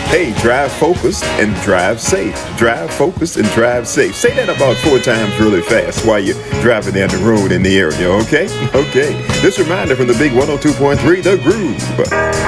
Hey, drive focused and drive safe. Drive focused and drive safe. Say that about 4 times really fast while you're driving down the road in the area, okay? Okay. This reminder from the big 102.3 The Groove.